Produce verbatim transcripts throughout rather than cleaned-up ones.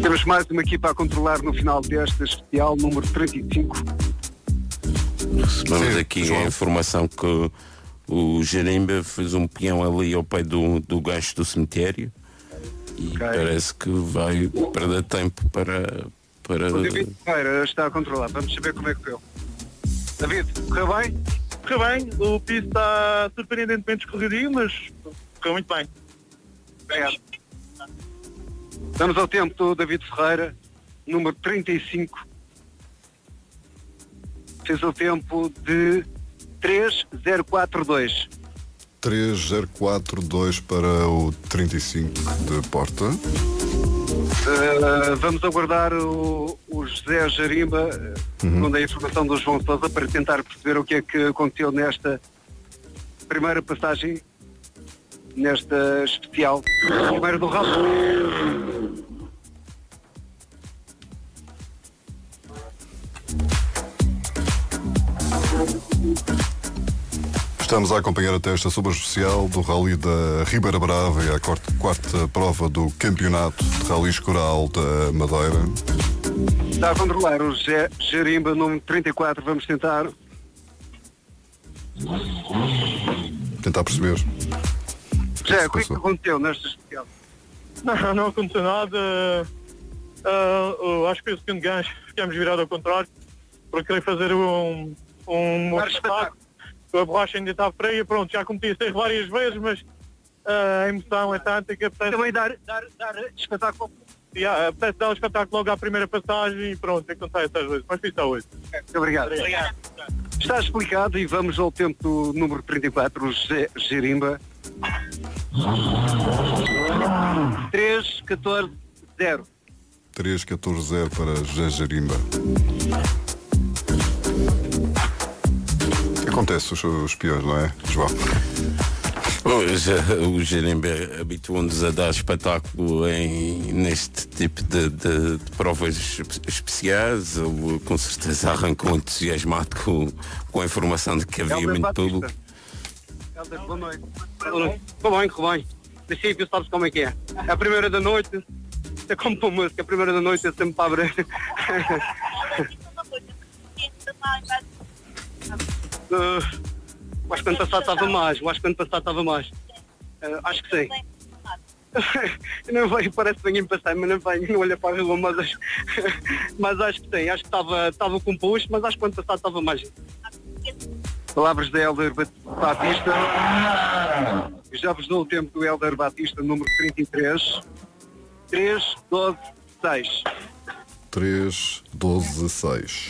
Temos mais uma equipa a controlar no final desta especial, número trinta e cinco. Recebemos aqui a informação que o Jerimba fez um peão ali ao pé do, do gajo do cemitério e okay. Parece que vai perder tempo para... para... O David Ferreira está a controlar, vamos saber como é que correu. David, correu bem? Correu bem, o piso está surpreendentemente escorregadio, mas correu muito bem. Obrigado. Vamos ao tempo do David Ferreira, número trinta e cinco. Fez o tempo de três zero quatro dois. três zero quatro dois para o trinta e cinco de Porta. Uh, vamos aguardar o, o José Jerimba, uhum. Segundo a informação do João Sousa, para tentar perceber o que é que aconteceu nesta primeira passagem, nesta especial, primeiro do rabo. Estamos a acompanhar até esta super especial do Rally da Ribeira Brava e a quarta, quarta prova do Campeonato de Rally Coral da Madeira. Está a controlar o José Jerimba, número trinta e quatro. Vamos tentar. Tentar perceber. José, o que é que aconteceu nesta especial? Não, não aconteceu nada. Uh, uh, acho que o segundo gancho ficamos virados ao contrário, porque queria fazer um, um espetáculo. A borracha ainda está freia, pronto, já cometi isso várias vezes, mas uh, a emoção é tanta que apetece... Também dar, dar, dar espetáculo. Yeah, apetece dar o espetáculo logo à primeira passagem e pronto, acontece às vezes, mas fiz só hoje. Muito obrigado. Obrigado. Está explicado e vamos ao tempo do número trinta e quatro, o José Jerimba. três catorze zero. três catorze zero para José Jerimba. Acontece os, os peões, não é, João? O Jerimba habituou-nos a dar espetáculo em, neste tipo de, de, de provas especiais. Ele com certeza arrancou entusiasmado com, com a informação de que havia Helder muito tudo. Boa noite. Correu bem, correu bem. No princípio sabes como é que é. É a primeira da noite, é como para música, a primeira da noite é sempre para abrir. Uh, acho que ano passado estava mais, acho que ano passado estava mais. Uh, acho que sim. Não veio, parece que ninguém passei, mas não venho, não olha para a rua, mas acho, mas acho que sim, acho que estava, estava composto, mas acho que ano passado estava mais. Palavras de Helder Batista. Já vos dou o tempo do Helder Batista, número trinta e três. três, doze, seis. três, doze, seis.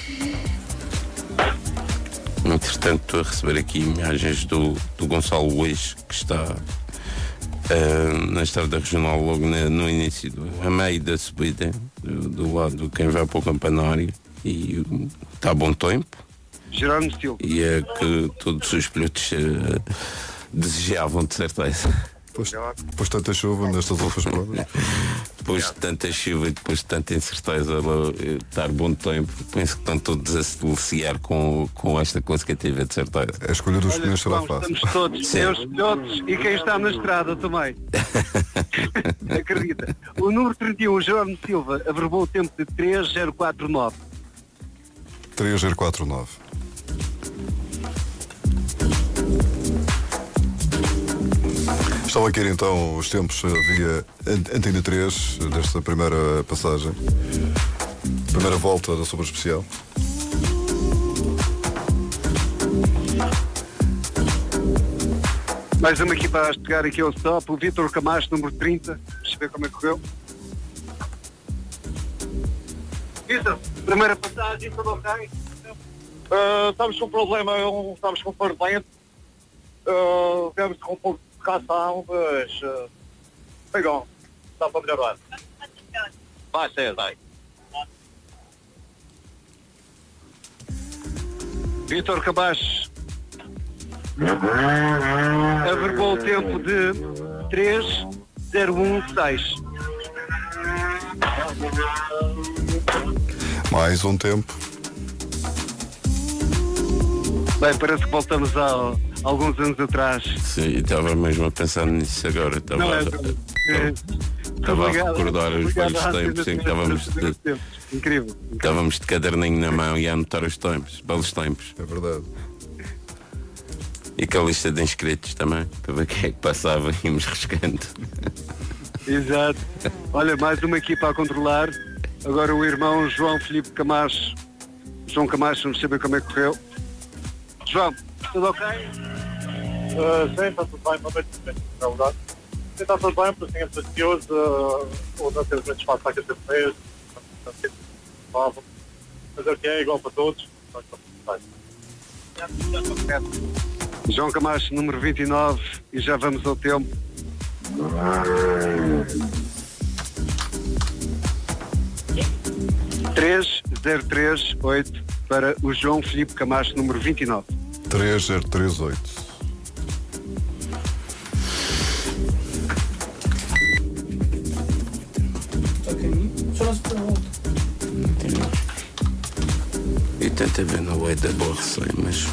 Entretanto, estou a receber aqui imagens do, do Gonçalo Luís, que está uh, na estrada regional logo na, no início, do, a meio da subida, do, do lado de quem vai para o campanário, e uh, está a bom tempo. Gerardo Steel. E é que todos os pilotos uh, desejavam, de certeza. Depois, depois de tanta chuva nestas outras provas. Depois de tanta chuva e depois de tanta incerteza, estar bom tempo, penso que estão todos a se deliciar com, com esta consecutiva, de certeza. A escolha dos pneus será fácil. Estamos todos, meus pilotos e quem está na estrada também. Acredita. O número trinta e um, Jorge Silva, averbou o tempo de três zero quatro nove. três zero quatro nove. Estão a cair então os tempos via Antena três desta primeira passagem, primeira volta da Super Especial. Mais uma equipa a chegar aqui ao stop, o Vítor Camacho, número trinta. Deixa eu ver como é que correu. Vítor, primeira passagem, tudo ok? Uh, estamos com um problema, estamos com um faro lento. Uh, temos com um pouco de ração, mas uh, pegou, dá para melhorar. Vai ser, vai. Vítor Camacho averbou o tempo de três zero um seis. Mais um tempo. Bem, parece que voltamos a, a alguns anos atrás. Sim, estava mesmo a pensar nisso agora. Estava Não é, a, é, Estava a recordar os velhos tempos em que estávamos de, incrível, estávamos de caderninho na mão e a anotar os tempos, belos tempos. É verdade. E aquela lista de inscritos também, para ver quem é que passava e íamos riscando. Exato. Olha, mais uma equipa a controlar. Agora o irmão João Filipe Camacho. João Camacho, vamos saber como é que correu. João, tudo ok? Uh, sim, está tudo bem, não vejo muito, na verdade. Sim, está tudo bem, porque tínhamos ansioso, uh, ou não temos muito espaço para aquecer fez, mas é o que é, igual para todos. João Camacho, número vinte e nove, e já vamos ao tempo. três zero três oito para o João Filipe Camacho, número vinte e nove. três zero três oito. E tenta ver na way da boa receita, mas.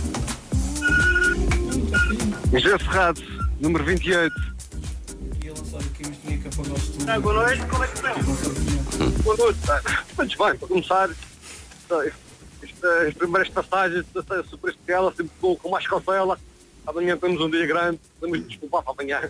José Ferrado, número vinte e oito. Ah, boa noite, como é que estão? Boa noite, tá. Antes bem, para começar, as primeiras passagens da Super Estrela, sempre com, com mais cautela. Amanhã temos um dia grande, vamos nos desculpar para amanhã.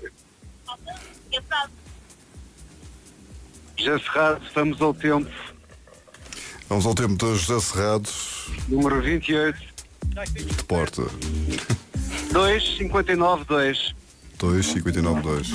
José Ferrado, vamos ao tempo. Vamos ao tempo de José Serrado. Número vinte e oito. De Porta. dois cinquenta e nove dois. dois cinquenta e nove dois.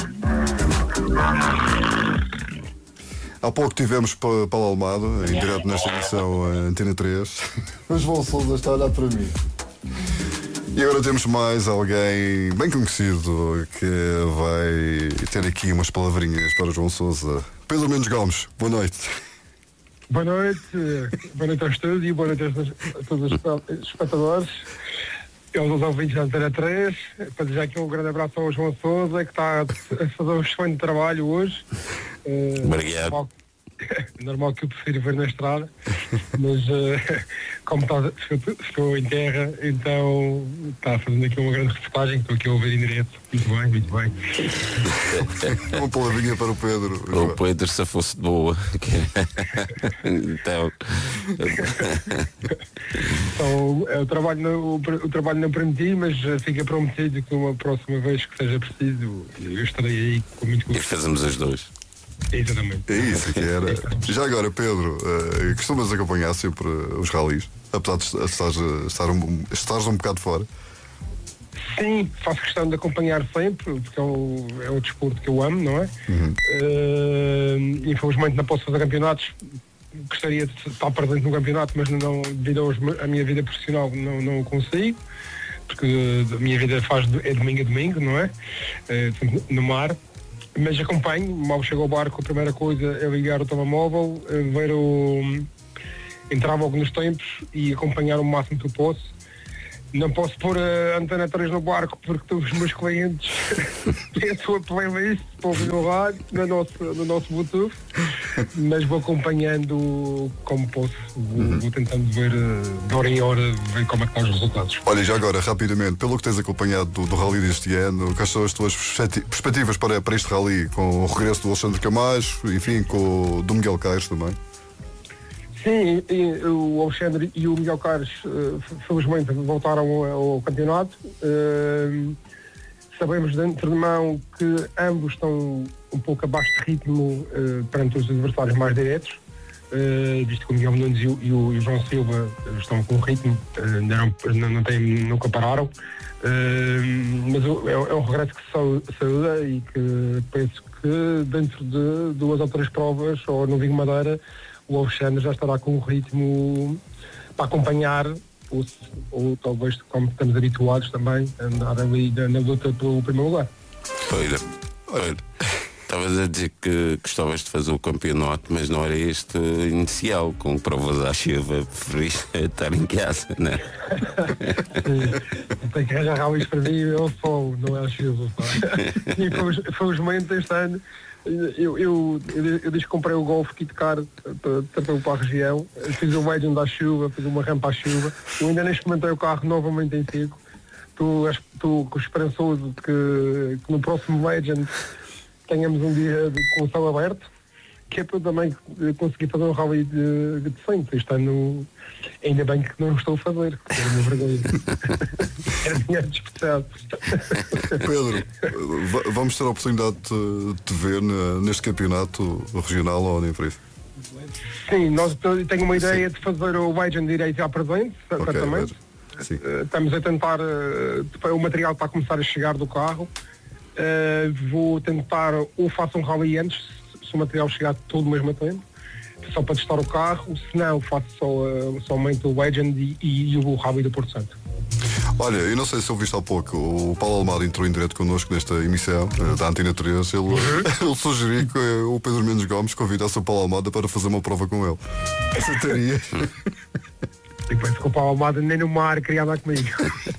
Há pouco tivemos pa Paulo Almada, em direto nesta edição Antena três. Mas João Sousa está a olhar para mim. E agora temos mais alguém bem conhecido que vai ter aqui umas palavrinhas para o João Sousa. Pedro Mendes Gomes, boa noite. Boa noite, boa noite aos todos e boa noite a todos os espectadores. Aos ouvintes da Antena três, para dizer aqui um grande abraço ao João Sousa, que está a fazer um excelente trabalho hoje. Obrigado. Normal, normal que eu prefiro ver na estrada, mas uh, como está, estou em terra, então está fazendo aqui uma grande reportagem, estou aqui a ouvir em direto. Muito bem, muito bem. Uma palavrinha para o Pedro. O Pedro, se fosse de boa. Então. Então, eu trabalho no, o, o trabalho não permiti, mas fica prometido que uma próxima vez que seja preciso, eu estarei aí com muito gosto. E fazemos as duas. Exatamente. É isso que era. Já agora, Pedro, uh, costumas acompanhar sempre os ralis, apesar de estar, estar, um, estares um bocado fora? Sim, faço questão de acompanhar sempre, porque é o, é o desporto que eu amo, não é? Uhum. Uh, infelizmente não posso fazer campeonatos, gostaria de estar presente no campeonato, mas não, devido à minha vida profissional não, não o consigo, porque a minha vida faz, é domingo a domingo, não é? Uh, no mar. Mas acompanho, mal chego ao barco, a primeira coisa é ligar o telemóvel, ver o. entrar logo nos tempos e acompanhar o máximo que eu posso. Não posso pôr a Antena três no barco porque todos os meus clientes têm a sua playlist para ouvir no rádio, no nosso, no nosso Bluetooth, mas vou acompanhando como posso, vou, uhum. vou tentando ver de hora em hora, ver como é que estão os resultados. Olha, já agora, rapidamente, pelo que tens acompanhado do, do Rally deste ano, quais são as tuas perspectivas para, para este Rally, com o regresso do Alexandre Camacho, enfim, com o do Miguel Caires também? Sim, o Alexandre e o Miguel Caires, felizmente, voltaram ao, ao campeonato. Uh, sabemos de antemão que ambos estão um pouco abaixo de ritmo uh, perante os adversários mais diretos, uh, visto que o Miguel Nunes e o, e o João Silva estão com ritmo, uh, não, não, não têm, nunca pararam. Uh, mas é, é um regresso que se saúda e que penso que dentro de duas ou três provas, ou no Vinho Madeira, o Alexandre já estará com um ritmo para acompanhar, ou, ou talvez, como estamos habituados também, andar ali na, na luta pelo primeiro lugar. Olha, olha, estavas a dizer que gostavas de fazer o campeonato, mas não era este inicial, com provas à chuva, preferiste estar em casa, não é? Tem que arranjar rallies para mim, é o sol, não é a chuva. E felizmente este ano Eu, eu, eu, eu disse que comprei o Golf Kit Car para trazer para a região, fiz o Legend da chuva, fiz uma rampa à chuva, eu ainda nem experimentei o carro novamente em seco. Estou esperançoso de que, que no próximo Legend tenhamos um dia de, com o céu aberto, que é para eu também conseguir fazer um rally de, de cem. Este ano, ainda bem que não estou a fazer, porque era uma vergonha. Era dinheiro despejado. Pedro, va- vamos ter a oportunidade de te ver na- neste campeonato regional ou nem por isso? Sim, nós eu tenho uma ideia de fazer o Wagen direito à presente, certamente. Sim. Uh, estamos a tentar, uh, o material está a começar a chegar do carro. Uh, vou tentar, ou faço um rally antes, se o material chegar todo ao mesmo tempo, só para testar o carro, se não, faço só, uh, somente o Wagen e, e, e o rally do Porto Santo. Olha, eu não sei se ouviste há pouco, o Paulo Almada entrou em direto connosco nesta emissão eh, da Antena três. Ele, ele sugeriu que eh, o Pedro Mendes Gomes convidasse o Paulo Almada para fazer uma prova com ele. Aceitaria? E depois que o Paulo Almada nem no mar queria andar comigo.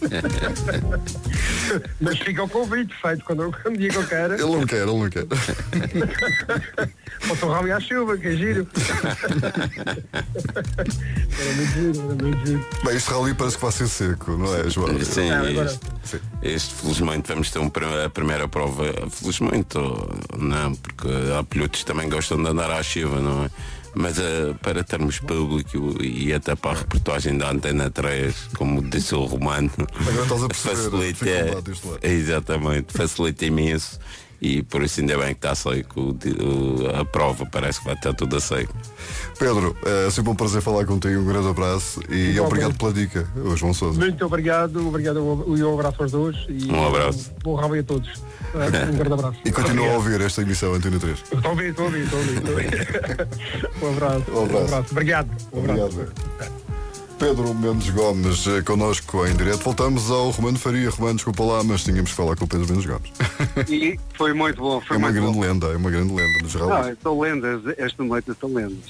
Mas fica o convite feito quando eu quando digo que eu quero. Ele não quer, ele não quer. Posso um rally à chuva, que é giro. Era muito giro, era muito giro. Bem, este rally parece que vai ser seco, não é, João? Sim, Ah, agora- este, este felizmente vamos ter um, pr- a primeira prova, felizmente ou não, porque há pilotos que também gostam de andar à chuva, não é? Mas uh, para termos público e até para a reportagem da Antena três, como disse o Romano, Agora estás a perceber a facilita, dificuldade deste lado. exatamente, facilita imenso. E por isso ainda bem que está seco o di- o- a prova, parece que vai estar tudo a seco. Pedro, é sempre um prazer falar contigo, um grande abraço e Igualmente. obrigado pela dica, o João Sousa. Muito obrigado, obrigado e um abraço aos dois. E Um abraço. Bom rally a todos. Um grande abraço. E continua a ouvir esta emissão Antena três. Estou a ouvir, estou a ouvir, estou a ouvir. Estou a ouvir. Um abraço. Um abraço. Obrigado. Um abraço. Obrigado. Pedro Mendes Gomes eh, connosco em direto. Voltamos ao Romano Faria. Romano, desculpa lá, mas tínhamos que falar com o Pedro Mendes Gomes. E foi muito bom, foi É uma muito grande bom. lenda, é uma grande lenda dos Não, rallies. são lendas, esta noite são lendas.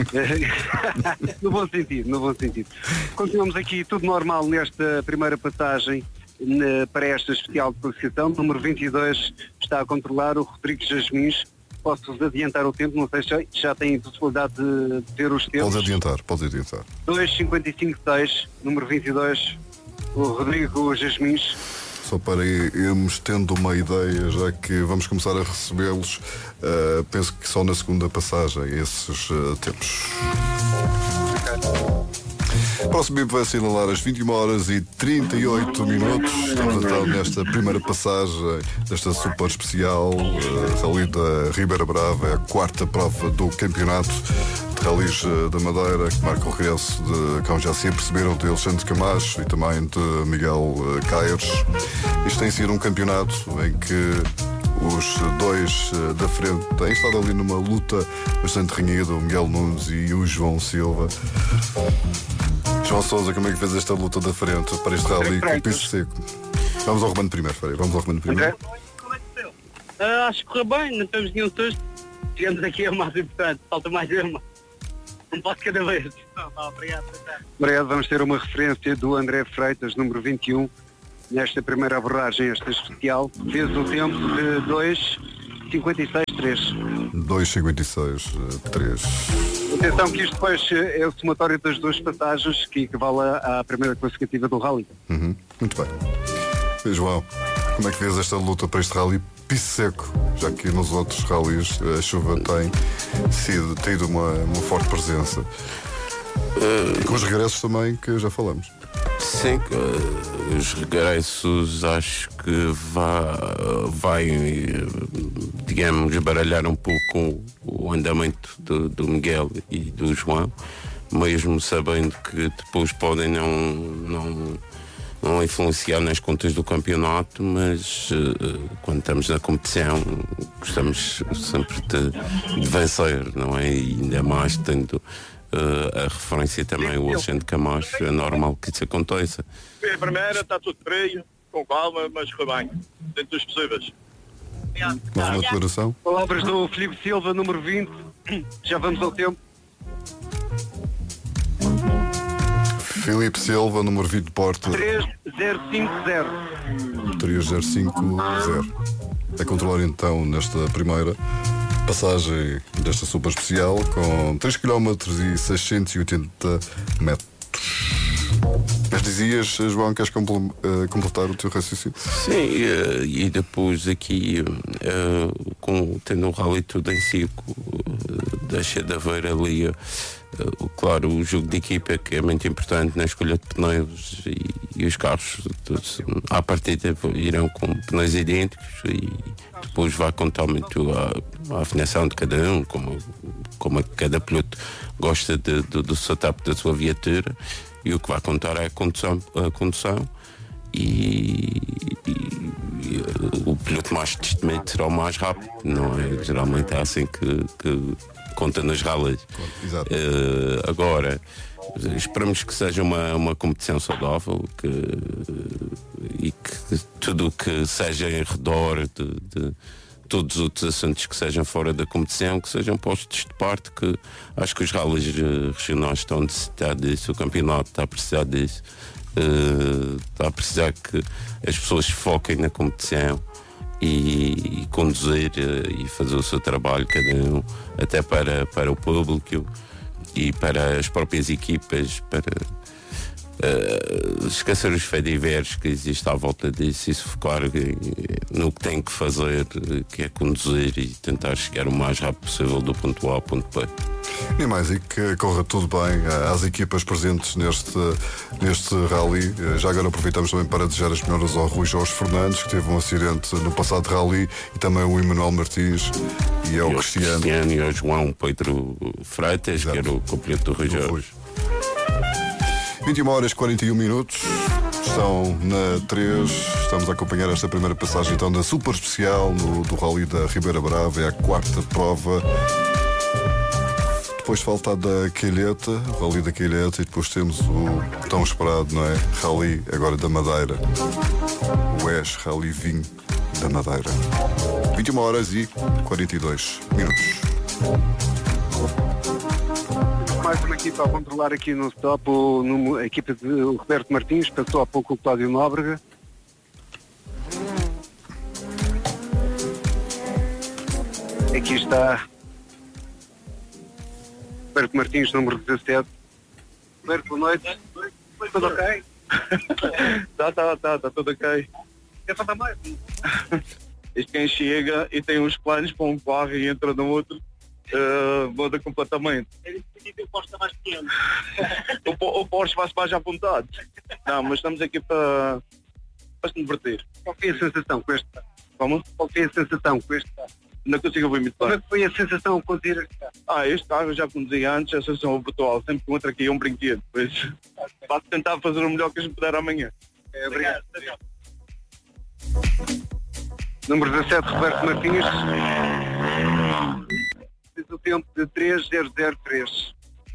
No bom sentido, no bom sentido. Continuamos aqui tudo normal nesta primeira passagem na- para esta especial de classificação. Número vinte e dois está a controlar o Rodrigo Jasmins. Posso-vos adiantar o tempo, não sei se já têm possibilidade de ver os tempos. Podes adiantar, podes adiantar. dois cinquenta e cinco seis, número vinte e dois, o Rodrigo Jasmins. Só para irmos tendo uma ideia, já que vamos começar a recebê-los, eh, penso que só na segunda passagem esses eh, tempos. O próximo B I P vai assinalar as vinte e uma horas e trinta e oito minutos. Estamos então nesta primeira passagem desta super especial uh, Rally da Ribeira Brava, é a quarta prova do campeonato de Rallys uh, da Madeira, que marca o regresso de, como já se aperceberam, de Alexandre Camacho e também de Miguel uh, Caires. Isto tem sido um campeonato em que os dois uh, da frente têm estado ali numa luta bastante renhida, o Miguel Nunes e o João Silva. João Sousa, como é que fez esta luta da frente para este rally com o piso seco? Vamos ao Romano primeiro, Faria. Vamos ao Romano primeiro. Ah, acho que correu bem, não temos nenhum susto. Chegamos aqui é o mais importante, falta mais uma. Um passo cada vez. Obrigado. Obrigado, vamos ter uma referência do André Freitas, número vinte e um, nesta primeira abordagem, esta especial. Fez o tempo de dois cinquenta e seis três. dois cinquenta e seis três. Atenção que isto depois é o somatório das duas passagens que equivale à primeira classificativa do rally. Uhum. Muito bem. E, João, como é que vês esta luta para este rally piso seco? Já que nos outros rallies a chuva tem sido, tido uma, uma forte presença. E com os regressos também que já falamos. Sim, uh, os regressos acho que vai, vai, digamos, baralhar um pouco o andamento do, do Miguel e do João, mesmo sabendo que depois podem não, não, não influenciar nas contas do campeonato, mas uh, quando estamos na competição gostamos sempre de, de vencer, não é? E ainda mais tendo Uh, a referência também o Alexandre Camacho, é normal que isso aconteça. A primeira está tudo frio, com calma, mas foi bem, dentro dos possíveis. Mais uma declaração? Palavras do Filipe Silva, número vinte. Já vamos ao tempo. Filipe Silva, número vinte de Porto. três zero cinco zero. três zero cinco zero. A controlar então nesta primeira passagem desta super especial com três quilómetros e seiscentos e oitenta metros. Mas dizias, João, queres completar o teu raciocínio? Sim, uh, e depois aqui, uh, com, tendo o rally tudo em ciclo, uh, deixa de haver ali, uh, claro, o jogo de equipa, que é muito importante na escolha de pneus, e, e os carros, todos, à partida, irão com pneus idênticos, e depois vai contar muito à, à afinação de cada um, como, como cada piloto gosta de, de, do setup da sua viatura. E o que vai contar é a condução, a condução e, e, e o piloto mais destemido será o mais rápido, não é? Geralmente é assim que, que conta nas rallies. Exato. Uh, agora, esperamos que seja uma, uma competição saudável, que, e que tudo o que seja em redor de, de todos os outros assuntos que sejam fora da competição, que sejam postos de parte, que acho que os rallies uh, regionais estão a necessitar disso, o campeonato está a precisar disso, uh, está a precisar que as pessoas se foquem na competição e, e conduzir uh, e fazer o seu trabalho, cada um, até para, para o público e para as próprias equipas, para Uh, esquecer os fediveres que existem à volta disso e se focar no que tem que fazer, que é conduzir e tentar chegar o mais rápido possível do ponto A ao ponto B. Nem mais, e que corra tudo bem às equipas presentes neste, neste rally. Já agora aproveitamos também para desejar as melhoras ao Rui Jorge Fernandes, que teve um acidente no passado rally, e também ao Emanuel Martins e ao e Cristiano. Cristiano e ao João Pedro Freitas, Exato. Que era o companheiro do Rui Jorge. Rui. vinte e uma horas e quarenta e um minutos, estão na três, estamos a acompanhar esta primeira passagem então da super especial no, do Rally da Ribeira Brava, é a quarta prova. Depois falta a da Quilheta, o Rally da Quilheta, e depois temos o tão esperado, não é? Rally agora da Madeira, o E S Rally Vinho da Madeira. vinte e uma horas e quarenta e dois minutos. Mais uma equipa a controlar aqui no stop, o, no, a equipa de Roberto Martins, passou há pouco o Cláudio Nóbrega. Aqui está Roberto Martins, número dezassete. Roberto, boa noite. Tudo ok? Tá, tá, tá, tá tudo ok. Quer faltar mais? Isto quem chega e tem uns planos para um carro e entra no outro, uh, muda completamente. O Porsche está mais pequeno. O, o Porsche vai-se mais apontado. Não, mas estamos aqui para, para se divertir. Qual foi a sensação com este? Como? Qual foi a sensação com este? Não consigo ouvir muito bem. Como é que foi a sensação ao conduzir este carro? Ah, este carro eu já conduzi antes, a sensação brutal. Sempre que entra aqui é um brinquedo. Pois vou tentar fazer o melhor que a gente puder amanhã. É, obrigado. obrigado. Número dezassete, Roberto Martins. Fez o tempo de três zero zero três.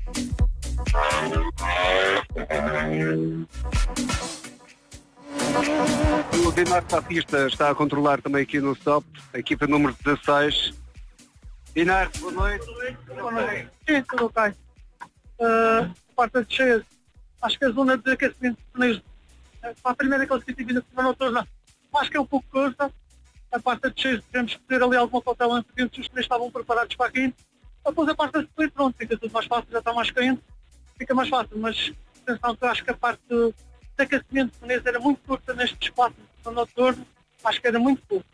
O Dinardo Batista está a controlar também aqui no stop, a equipa número dezasseis. Dinardo, boa noite. Boa noite. Sim, tudo ok. Uh, parte de cheia, acho que a zona de aquecimento de pneus, para a primeira classificativa da semana noturna, acho que é um pouco curta. A parte de cheia, tivemos que ter ali alguma cautela entre os pneus estavam preparados para a quente. Depois a parte de split, pronto, fica tudo mais fácil, já está mais quente, fica mais fácil, mas atenção que eu acho que a parte de, de aquecimento de pneus era muito curta neste espaço de noturno, acho que era muito curto.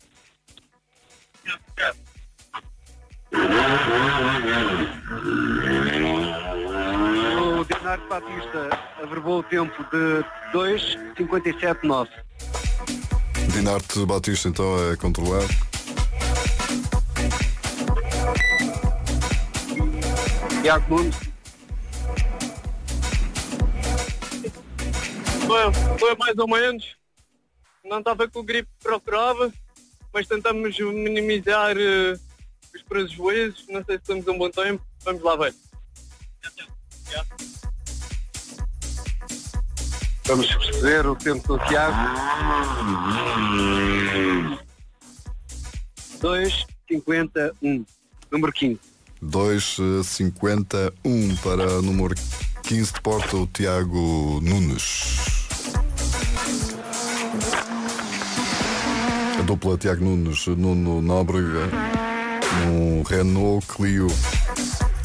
O Dinardo Batista averbou o tempo de dois cinquenta e sete nove. Dinardo Batista então a controlar. Tiago Nunes. Foi, foi mais ou menos. Não estava com o gripe que procurava, mas tentamos minimizar uh, os prejuízos. Não sei se temos um bom tempo. Vamos lá ver. Vamos perceber o tempo do Tiago. dois cinquenta e um. Número quinze. dois cinquenta e um para o número quinze de porta, o Tiago Nunes. A dupla Tiago Nunes, Nuno Nóbrega, um Renault Clio